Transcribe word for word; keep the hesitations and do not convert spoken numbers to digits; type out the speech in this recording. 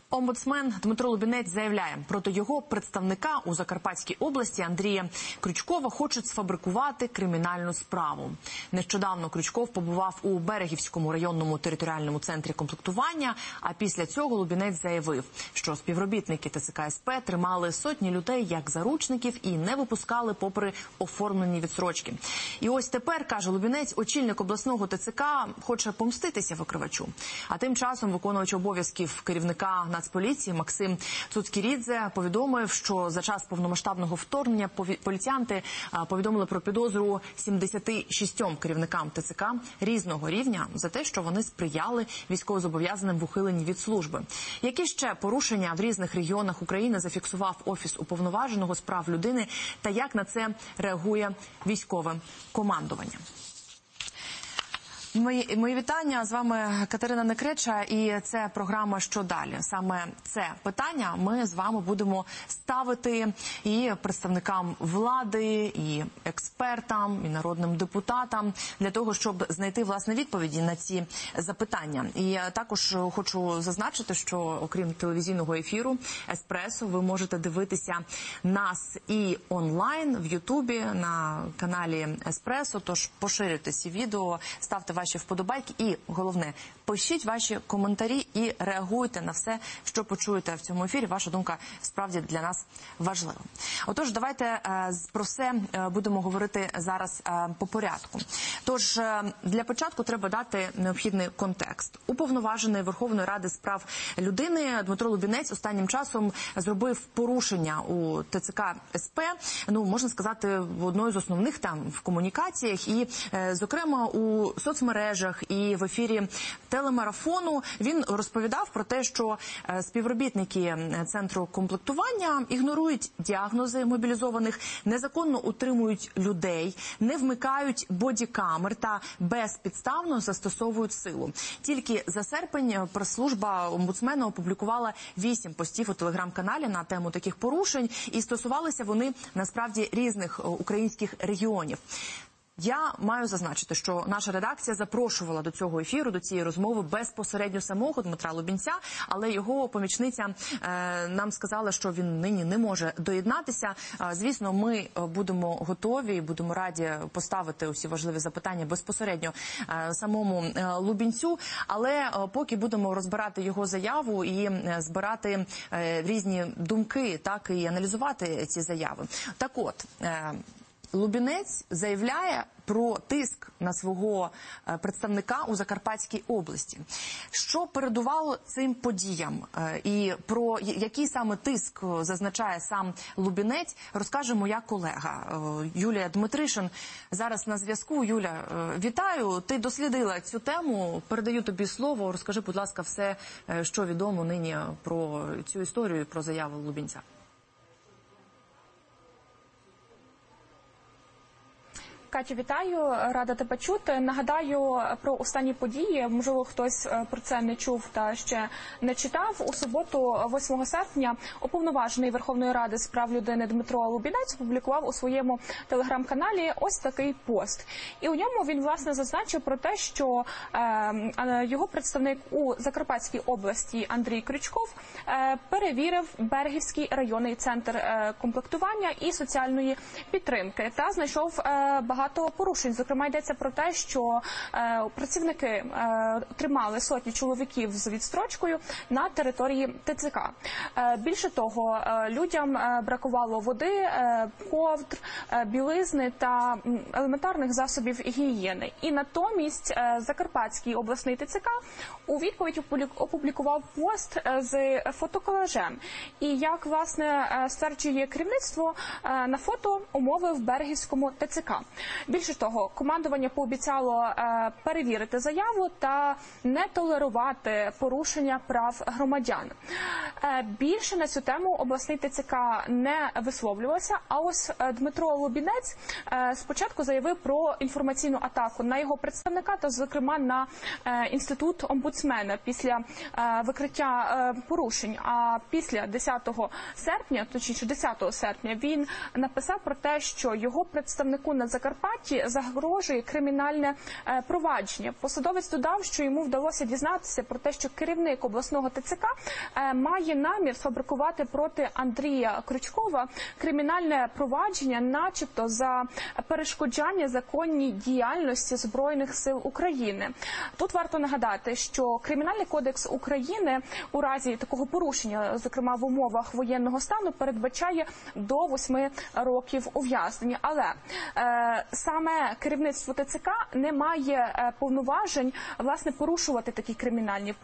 Омбудсмен Дмитро Лубінець заявляє, проти його представника у Закарпатській області Андрія Крючкова хочуть сфабрикувати кримінальну справу. Нещодавно Крючков побував у Берегівському районному територіальному центрі комплектування, а після цього Лубінець заявив, що співробітники ТЦК СП тримали сотні людей як заручників і не випускали попри оформлені відстрочки. І ось тепер, каже Лубінець, очільник обласного ТЦК хоче помститися викривачу. А тим часом виконувач обов'язків керівника Нацполіції Максим Цуцькірідзе повідомив, що за час повномасштабного вторгнення поліціянти повідомили про підозру сімдесяти шістьом керівникам ТЦК різного рівня за те, що вони сприяли військовозобов'язаним в ухиленні від служби. Які ще порушення в різних регіонах України зафіксував Офіс уповноваженого з прав людини та як на це реагує військове командування? Мої, мої вітання, з вами Катерина Некреча, і це програма «Що далі?». Саме це питання ми з вами будемо ставити і представникам влади, і експертам, і народним депутатам, для того, щоб знайти, власне, відповіді на ці запитання. І також хочу зазначити, що окрім телевізійного ефіру «Еспресо», ви можете дивитися нас і онлайн в Ютубі на каналі «Еспресо», тож поширюйте ці відео, ставте ваші ваші вподобайки і, головне, пишіть ваші коментарі і реагуйте на все, що почуєте в цьому ефірі. Ваша думка справді для нас важлива. Отож, давайте е, про все е, будемо говорити зараз е, по порядку. Тож, е, для початку треба дати необхідний контекст. Уповноважений Верховної Ради з прав людини Дмитро Лубінець останнім часом зробив порушення у ТЦК СП, ну, можна сказати, в одної з основних там в комунікаціях і, е, зокрема, у соцмережах і в ефірі телемарафону він розповідав про те, що співробітники центру комплектування ігнорують діагнози мобілізованих, незаконно утримують людей, не вмикають бодікамер та безпідставно застосовують силу. Тільки за серпень прес-служба омбудсмена опублікувала вісім постів у телеграм-каналі на тему таких порушень, і стосувалися вони насправді різних українських регіонів. Я маю зазначити, що наша редакція запрошувала до цього ефіру, до цієї розмови безпосередньо самого Дмитра Лубінця, але його помічниця е, нам сказала, що він нині не може доєднатися. Е, звісно, ми будемо готові і будемо раді поставити усі важливі запитання безпосередньо е, самому е, Лубінцю, але е, поки будемо розбирати його заяву і е, збирати е, різні думки, так і аналізувати ці заяви. Так от, е, Лубінець заявляє про тиск на свого представника у Закарпатській області. Що передувало цим подіям і про який саме тиск зазначає сам Лубінець, розкаже моя колега Юлія Дмитришин. Зараз на зв'язку. Юля, вітаю. Ти дослідила цю тему. Передаю тобі слово. Розкажи, будь ласка, все, що відомо нині про цю історію, про заяву Лубінця. Катю, вітаю, рада тебе чути. Нагадаю про останні події, можливо, хтось про це не чув та ще не читав. У суботу, восьмого серпня, уповноважений Верховної Ради з прав людини Дмитро Лубінець опублікував у своєму телеграм-каналі ось такий пост. І у ньому він, власне, зазначив про те, що е, його представник у Закарпатській області Андрій Крючков е, перевірив Берегівський районний центр е, комплектування і соціальної підтримки та знайшов е, багато порушень. Зокрема, йдеться про те, що е, працівники е, тримали сотні чоловіків з відстрочкою на території ТЦК. Е, більше того, е, людям е, бракувало води, е, ковдр, е, білизни та елементарних засобів гігієни. І натомість е, Закарпатський обласний ТЦК у відповідь опублікував пост е, з фотоколажем. І як, власне, е, стверджує керівництво, е, на фото умови в Берегівському ТЦК. Більше того, командування пообіцяло е, перевірити заяву та не толерувати порушення прав громадян. Е, більше на цю тему обласний ТЦК не висловлювався, а ось е, Дмитро Лубінець е, спочатку заявив про інформаційну атаку на його представника та, зокрема, на е, інститут омбудсмена після е, викриття е, порушень. А після десятого серпня, точніше десятого серпня, він написав про те, що його представнику на Закарпатті Закарпатті загрожує кримінальне е, провадження. Посадовець додав, що йому вдалося дізнатися про те, що керівник обласного Т Ц К е, має намір сфабрикувати проти Андрія Крючкова кримінальне провадження, начебто за перешкоджання законній діяльності Збройних сил України. Тут варто нагадати, що Кримінальний кодекс України у разі такого порушення, зокрема в умовах воєнного стану, передбачає до восьми років ув'язнення. Але е, саме керівництво Т Ц К не має е, повноважень, власне, порушувати такі кримінальні